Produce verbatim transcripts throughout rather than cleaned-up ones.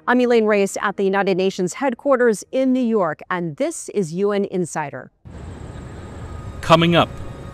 I'm Elaine Reyes at the United Nations headquarters in New York, and this is U N Insider. Coming up.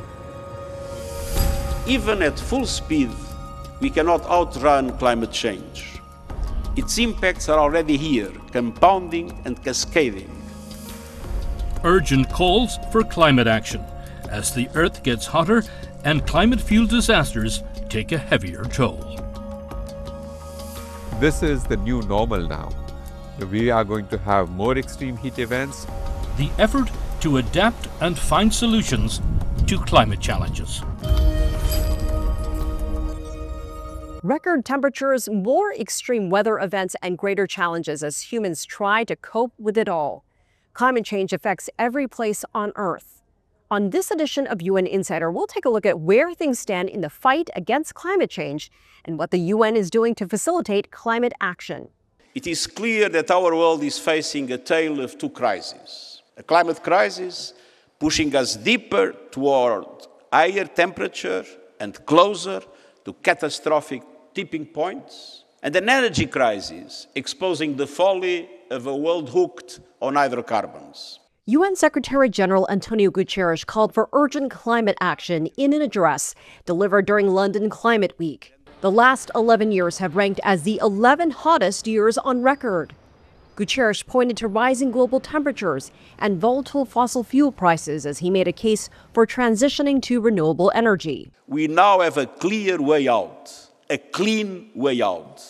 Even at full speed, we cannot outrun climate change. Its impacts are already here, compounding and cascading. Urgent calls for climate action as the Earth gets hotter and climate-fueled disasters take a heavier toll. This is the new normal now. We are going to have more extreme heat events. The effort to adapt and find solutions to climate challenges. Record temperatures, more extreme weather events, and greater challenges as humans try to cope with it all. Climate change affects every place on Earth. On this edition of U N Insider, we'll take a look at where things stand in the fight against climate change and what the U N is doing to facilitate climate action. It is clear that our world is facing a tale of two crises. A climate crisis pushing us deeper toward higher temperature and closer to catastrophic tipping points, and an energy crisis exposing the folly of a world hooked on hydrocarbons. U N Secretary-General Antonio Guterres called for urgent climate action in an address delivered during London Climate Week. The last eleven years have ranked as the eleven hottest years on record. Guterres pointed to rising global temperatures and volatile fossil fuel prices as he made a case for transitioning to renewable energy. We now have a clear way out, a clean way out.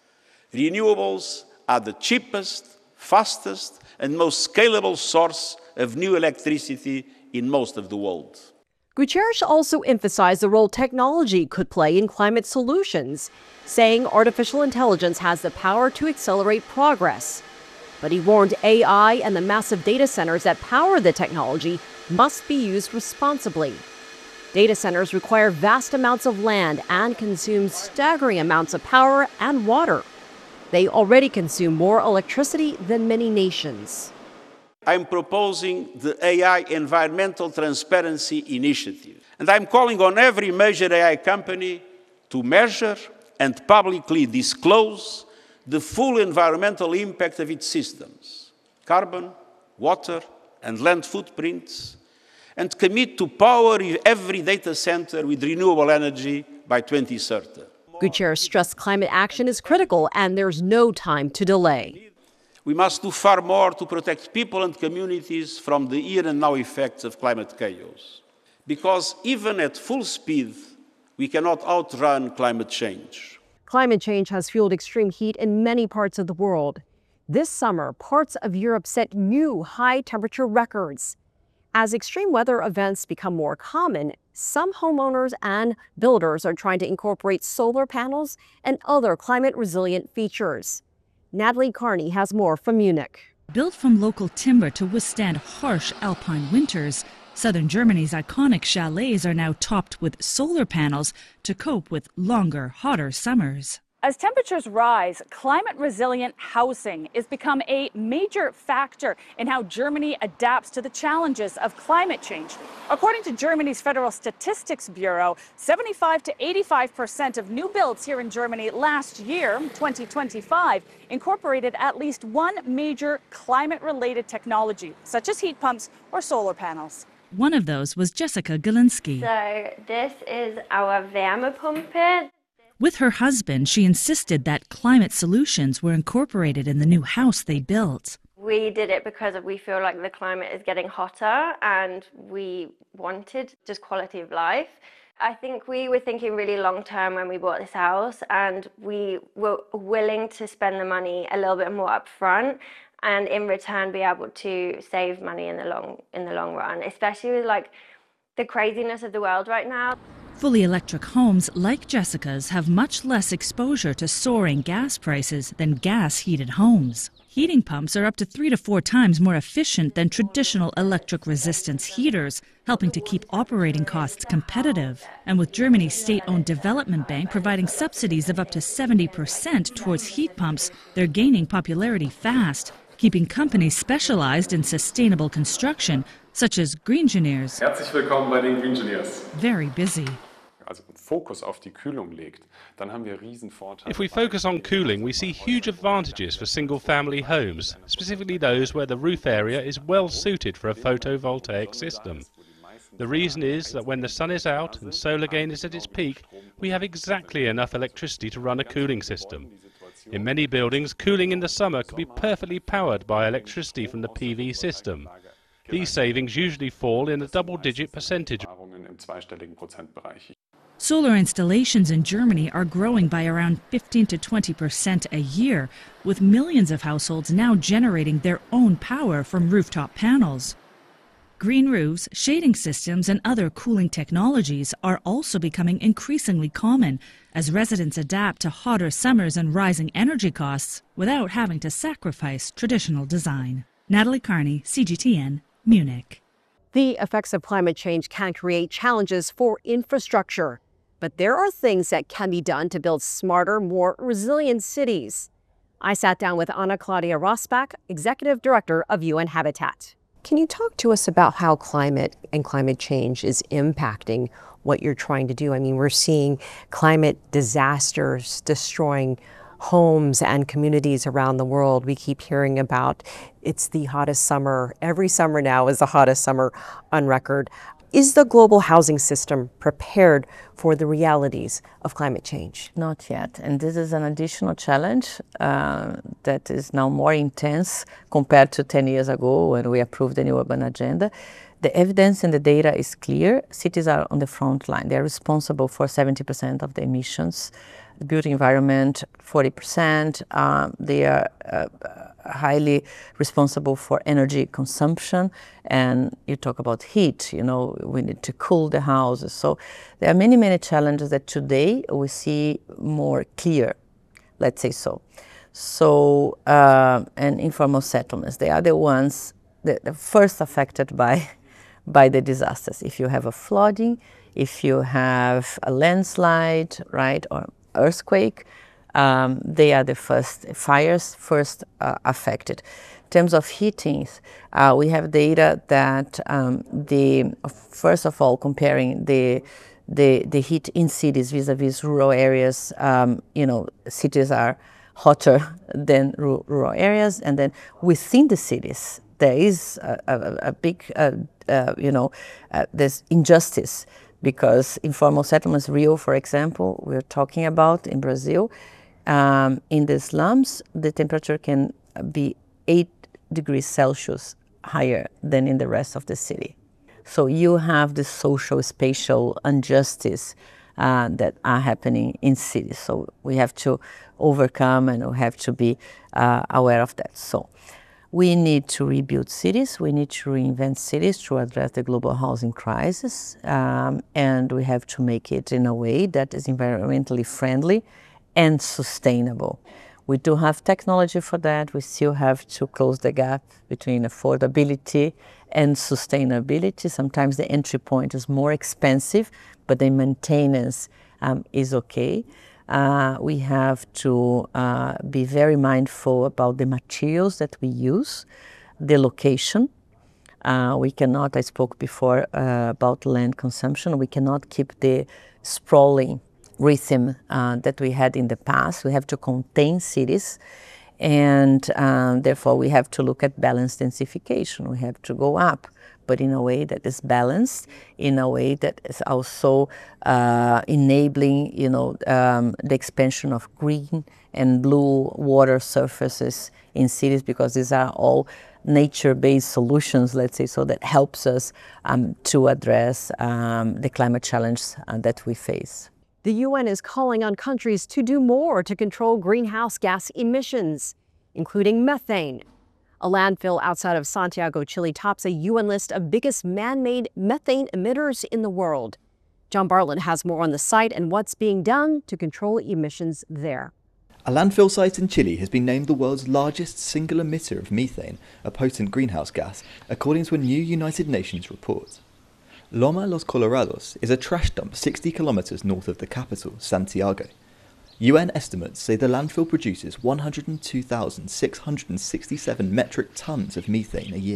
Renewables are the cheapest, fastest, and most scalable source of new electricity in most of the world. Guterres also emphasized the role technology could play in climate solutions, saying artificial intelligence has the power to accelerate progress. But he warned A I and the massive data centers that power the technology must be used responsibly. Data centers require vast amounts of land and consume staggering amounts of power and water. They already consume more electricity than many nations. I'm proposing the A I Environmental Transparency Initiative, and I'm calling on every major A I company to measure and publicly disclose the full environmental impact of its systems, carbon, water, and land footprints, and commit to power every data center with renewable energy by twenty thirty. Guterres stressed climate action is critical and there's no time to delay. We must do far more to protect people and communities from the here and now effects of climate chaos. Because even at full speed, we cannot outrun climate change. Climate change has fueled extreme heat in many parts of the world. This summer, parts of Europe set new high temperature records. As extreme weather events become more common, some homeowners and builders are trying to incorporate solar panels and other climate-resilient features. Natalie Carney has more from Munich. Built from local timber to withstand harsh alpine winters, southern Germany's iconic chalets are now topped with solar panels to cope with longer, hotter summers. As temperatures rise, climate-resilient housing has become a major factor in how Germany adapts to the challenges of climate change. According to Germany's Federal Statistics Bureau, seventy-five to eighty-five percent of new builds here in Germany last year, twenty twenty-five, incorporated at least one major climate-related technology, such as heat pumps or solar panels. One of those was Jessica Galinsky. So this is our Wärmepumpe. With her husband, she insisted that climate solutions were incorporated in the new house they built. We did it because we feel like the climate is getting hotter and we wanted just quality of life. I think we were thinking really long term when we bought this house, and we were willing to spend the money a little bit more upfront and in return be able to save money in the long in the long run, especially with like the craziness of the world right now. Fully electric homes like Jessica's have much less exposure to soaring gas prices than gas-heated homes. Heating pumps are up to three to four times more efficient than traditional electric resistance heaters, helping to keep operating costs competitive. And with Germany's state-owned development bank providing subsidies of up to seventy percent towards heat pumps, they're gaining popularity fast, keeping companies specialized in sustainable construction, such as Greengineers, Herzlich willkommen bei den Greengineers. very busy. Also If we focus on cooling, we see huge advantages for single-family homes, specifically those where the roof area is well suited for a photovoltaic system. The reason is that when the sun is out and solar gain is at its peak, we have exactly enough electricity to run a cooling system. In many buildings, cooling in the summer can be perfectly powered by electricity from the P V system. These savings usually fall in a double-digit percentage. Solar installations in Germany are growing by around fifteen to twenty percent a year, with millions of households now generating their own power from rooftop panels. Green roofs, shading systems, and other cooling technologies are also becoming increasingly common as residents adapt to hotter summers and rising energy costs without having to sacrifice traditional design. Natalie Carney, C G T N, Munich. The effects of climate change can create challenges for infrastructure, but there are things that can be done to build smarter, more resilient cities. I sat down with Anna Claudia Rosbach, Executive Director of U N Habitat. Can you talk to us about how climate and climate change is impacting what you're trying to do? I mean, we're seeing climate disasters destroying homes and communities around the world. We keep hearing about it's the hottest summer. Every summer now is the hottest summer on record. Is the global housing system prepared for the realities of climate change? Not yet. And this is an additional challenge uh, that is now more intense compared to ten years ago when we approved the new urban agenda. The evidence and the data is clear. Cities are on the front line. They're responsible for seventy percent of the emissions. The built environment, forty percent. Um, they are uh, highly responsible for energy consumption. And you talk about heat, you know, we need to cool the houses. So there are many, many challenges that today we see more clear, let's say so. So, uh, and informal settlements, they are the ones that are first affected by, by the disasters. If you have a flooding, if you have a landslide, right, or earthquake, um, they are the first fires first uh, affected. In terms of heating, uh, we have data that um, the first of all comparing the the the heat in cities vis-a-vis rural areas. Um, you know, cities are hotter than rural areas, and then within the cities there is a, a, a big uh, uh, you know uh, there's injustice. Because informal settlements, Rio, for example, we're talking about in Brazil, um, in the slums, the temperature can be eight degrees Celsius higher than in the rest of the city. So you have the social, spatial injustice uh, that are happening in cities. So we have to overcome and we have to be uh, aware of that. So we need to rebuild cities, we need to reinvent cities to address the global housing crisis, um, and we have to make it in a way that is environmentally friendly and sustainable. We do have technology for that. We still have to close the gap between affordability and sustainability. Sometimes the entry point is more expensive, but the maintenance um, is okay. Uh, we have to uh, be very mindful about the materials that we use, the location. Uh, we cannot, I spoke before uh, about land consumption, we cannot keep the sprawling rhythm uh, that we had in the past. We have to contain cities, and um, therefore we have to look at balanced densification. We have to go up, but in a way that is balanced, in a way that is also uh, enabling, you know, um, the expansion of green and blue water surfaces in cities, because these are all nature-based solutions, let's say, so that helps us um, to address um, the climate challenge uh, that we face. The U N is calling on countries to do more to control greenhouse gas emissions, including methane. A landfill outside of Santiago, Chile tops a U N list of biggest man-made methane emitters in the world. John Bartlett has more on the site and what's being done to control emissions there. A landfill site in Chile has been named the world's largest single emitter of methane, a potent greenhouse gas, according to a new United Nations report. Loma Los Colorados is a trash dump sixty kilometres north of the capital, Santiago. U N estimates say the landfill produces one hundred two thousand six hundred sixty-seven metric tonnes of methane a year.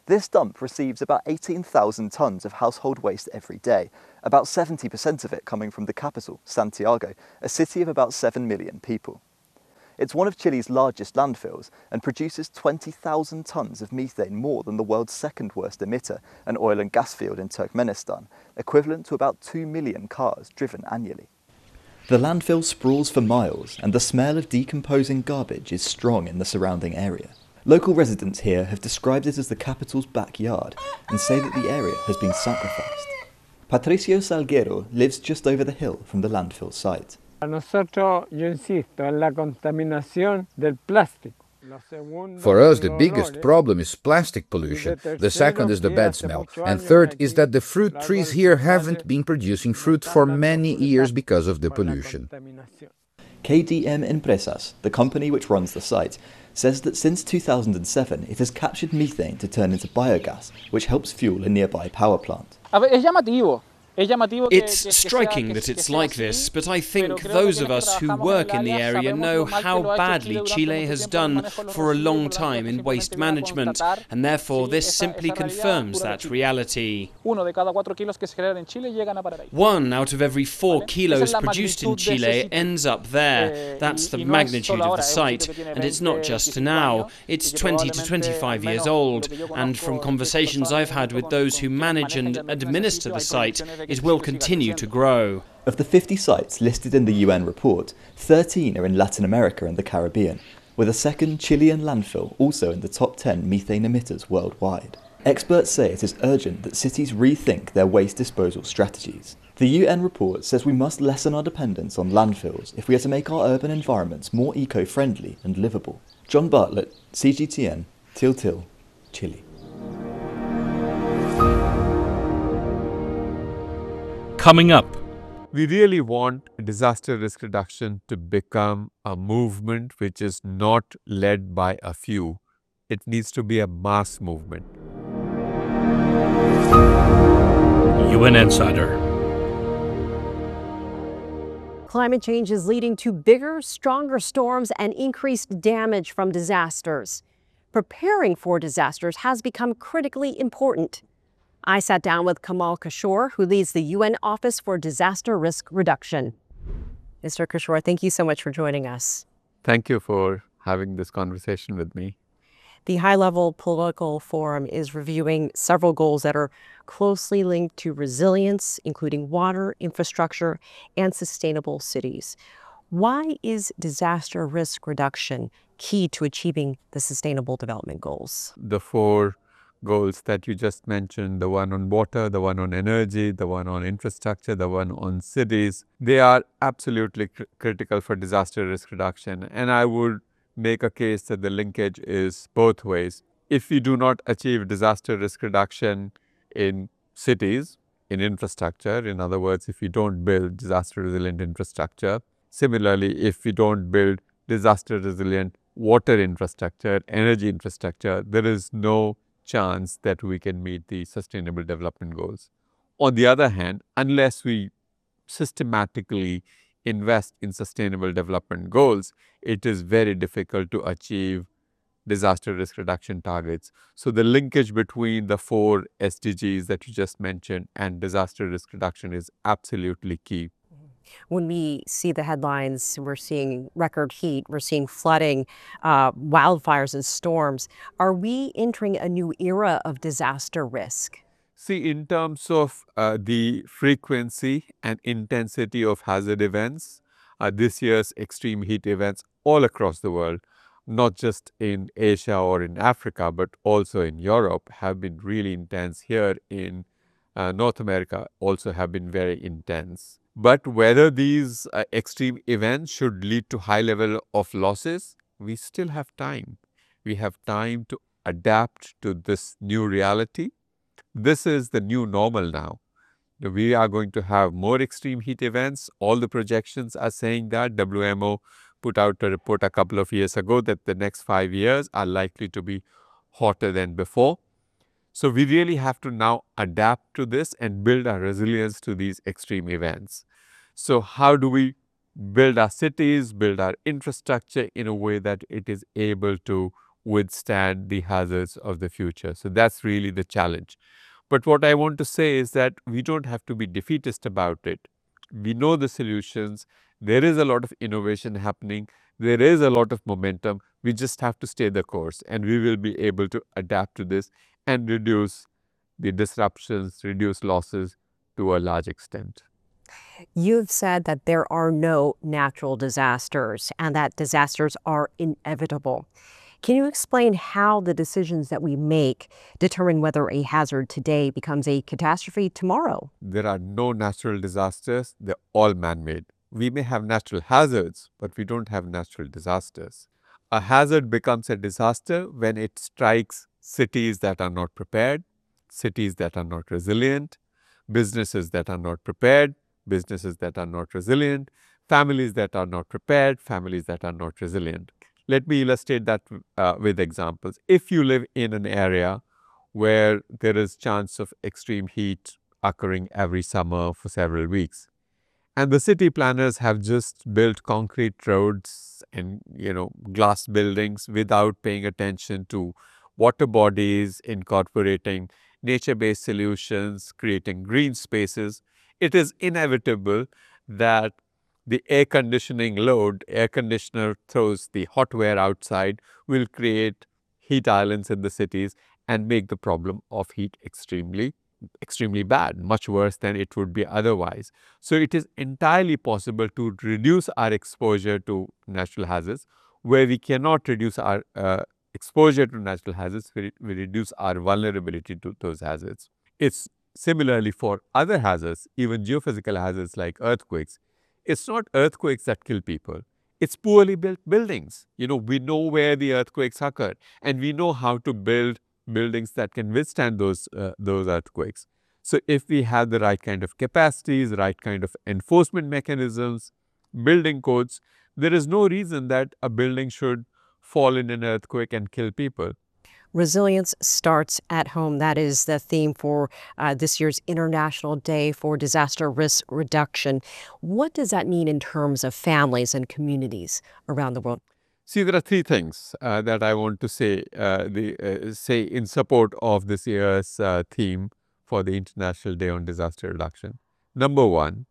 This dump receives about eighteen thousand tonnes of household waste every day, about seventy percent of it coming from the capital, Santiago, a city of about seven million people. It's one of Chile's largest landfills and produces twenty thousand tonnes of methane more than the world's second worst emitter, an oil and gas field in Turkmenistan, equivalent to about two million cars driven annually. The landfill sprawls for miles and the smell of decomposing garbage is strong in the surrounding area. Local residents here have described it as the capital's backyard and say that the area has been sacrificed. Patricio Salguero lives just over the hill from the landfill site. Nosotros, yo insisto, en la contaminación del plástico. For us, the biggest problem is plastic pollution, the second is the bad smell, and third is that the fruit trees here haven't been producing fruit for many years because of the pollution. K D M Empresas, the company which runs the site, says that since two thousand seven it has captured methane to turn into biogas, which helps fuel a nearby power plant. Es llamativo. It's striking that it's like this, but I think those of us who work in the area know how badly Chile has done for a long time in waste management, and therefore this simply confirms that reality. One out of every four kilos produced in Chile ends up there. That's the magnitude of the site, and it's not just now. It's twenty to twenty-five years old, and from conversations I've had with those who manage and administer the site, it will continue to grow. Of the fifty sites listed in the U N report, thirteen are in Latin America and the Caribbean, with a second Chilean landfill also in the top ten methane emitters worldwide. Experts say it is urgent that cities rethink their waste disposal strategies. The U N report says we must lessen our dependence on landfills if we are to make our urban environments more eco-friendly and livable. John Bartlett, C G T N, Til Til, Chile. Coming up. We really want disaster risk reduction to become a movement which is not led by a few. It needs to be a mass movement. U N Insider. Climate change is leading to bigger, stronger storms and increased damage from disasters. Preparing for disasters has become critically important. I sat down with Kamal Kishore, who leads the U N Office for Disaster Risk Reduction. Mister Kishore, thank you so much for joining us. Thank you for having this conversation with me. The high-level political forum is reviewing several goals that are closely linked to resilience, including water, infrastructure, and sustainable cities. Why is disaster risk reduction key to achieving the Sustainable Development Goals? The four goals that you just mentioned, the one on water, the one on energy, the one on infrastructure, the one on cities, they are absolutely cr- critical for disaster risk reduction. And I would make a case that the linkage is both ways. If we do not achieve disaster risk reduction in cities, in infrastructure, in other words, if we don't build disaster resilient infrastructure, similarly, if we don't build disaster resilient water infrastructure, energy infrastructure, there is no chance that we can meet the Sustainable Development Goals. On the other hand, unless we systematically invest in Sustainable Development Goals, it is very difficult to achieve disaster risk reduction targets. So the linkage between the four S D Gs that you just mentioned and disaster risk reduction is absolutely key. When we see the headlines, we're seeing record heat, we're seeing flooding, uh, wildfires and storms. Are we entering a new era of disaster risk? See, in terms of uh, the frequency and intensity of hazard events, uh, this year's extreme heat events all across the world, not just in Asia or in Africa, but also in Europe, have been really intense. Here in uh, North America also have been very intense. But whether these uh, extreme events should lead to high level of losses, we still have time. We have time to adapt to this new reality. This is the new normal now. We are going to have more extreme heat events. All the projections are saying that. W M O put out a report a couple of years ago that the next five years are likely to be hotter than before. So we really have to now adapt to this and build our resilience to these extreme events. So how do we build our cities, build our infrastructure in a way that it is able to withstand the hazards of the future. So that's really the challenge. But what I want to say is that we don't have to be defeatist about it. We know the solutions. There is a lot of innovation happening. There is a lot of momentum. We just have to stay the course, and we will be able to adapt to this and reduce the disruptions, reduce losses to a large extent. You've said that there are no natural disasters and that disasters are inevitable. Can you explain how the decisions that we make determine whether a hazard today becomes a catastrophe tomorrow? There are no natural disasters. They're all man-made. We may have natural hazards, but we don't have natural disasters. A hazard becomes a disaster when it strikes cities that are not prepared, cities that are not resilient, businesses that are not prepared, businesses that are not resilient, families that are not prepared, families that are not resilient. Let me illustrate that uh, with examples. If you live in an area where there is chance of extreme heat occurring every summer for several weeks, and the city planners have just built concrete roads and, you know, glass buildings without paying attention to water bodies, incorporating nature-based solutions, creating green spaces, it is inevitable that the air conditioning load, air conditioner throws the hot air outside, will create heat islands in the cities and make the problem of heat extremely, extremely bad, much worse than it would be otherwise. So it is entirely possible to reduce our exposure to natural hazards. Where we cannot reduce our uh, exposure to natural hazards, we, we reduce our vulnerability to those hazards. It's similarly for other hazards, even geophysical hazards like earthquakes. It's not earthquakes that kill people. It's poorly built buildings. You know, we know where the earthquakes occur, and we know how to build buildings that can withstand those, uh, those earthquakes. So if we have the right kind of capacities, right kind of enforcement mechanisms, building codes, there is no reason that a building should fall in an earthquake and kill people. Resilience starts at home. That is the theme for uh, this year's International Day for Disaster Risk Reduction. What does that mean in terms of families and communities around the world? See, there are three things uh, that I want to say, uh, the, uh, say in support of this year's uh, theme for the International Day on Disaster Reduction. Number one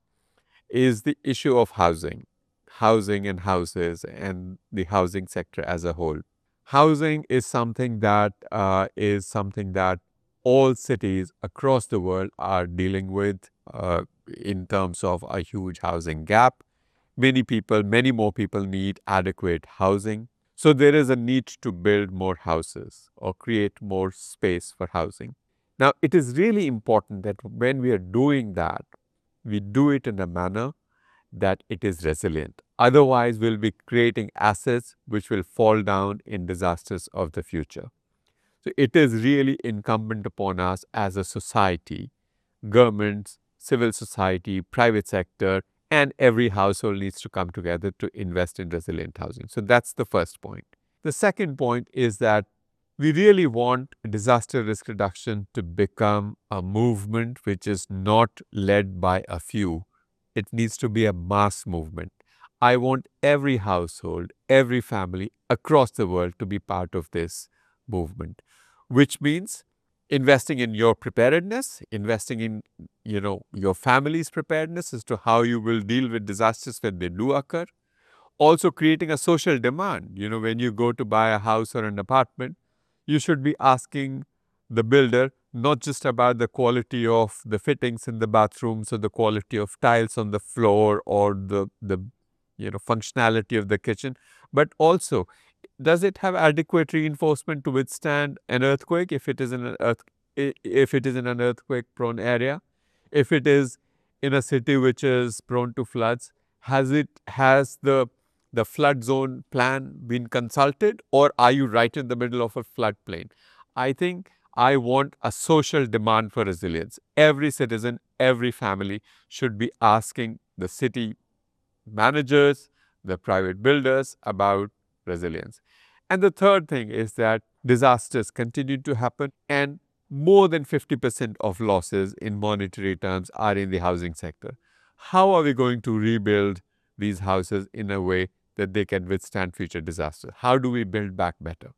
is the issue of housing, housing and houses and the housing sector as a whole. Housing is something that uh, is something that all cities across the world are dealing with uh, in terms of a huge housing gap. Many people, many more people need adequate housing. So there is a need to build more houses or create more space for housing. Now, it is really important that when we are doing that, we do it in a manner that it is resilient. Otherwise, we'll be creating assets which will fall down in disasters of the future. So it is really incumbent upon us as a society, governments, civil society, private sector, and every household needs to come together to invest in resilient housing. So that's the first point. The second point is that we really want disaster risk reduction to become a movement which is not led by a few. It needs to be a mass movement. I want every household, every family across the world to be part of this movement, which means investing in your preparedness, investing in, you know, your family's preparedness as to how you will deal with disasters when they do occur. Also creating a social demand. You know, when you go to buy a house or an apartment, you should be asking the builder not just about the quality of the fittings in the bathrooms or the quality of tiles on the floor or the, the you know, functionality of the kitchen, but also, does it have adequate reinforcement to withstand an earthquake if it is in an earth, if it is in an earthquake-prone area? If it is in a city which is prone to floods, has it has the the flood zone plan been consulted, or are you right in the middle of a floodplain? I think I want a social demand for resilience. Every citizen, every family should be asking the city managers, the private builders about resilience. And the third thing is that disasters continue to happen, and more than fifty percent of losses in monetary terms are in the housing sector. How are we going to rebuild these houses in a way that they can withstand future disasters? How do we build back better?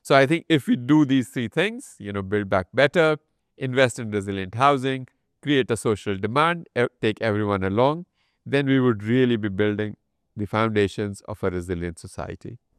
So I think if we do these three things, you know, build back better, invest in resilient housing, create a social demand, take everyone along, then we would really be building the foundations of a resilient society.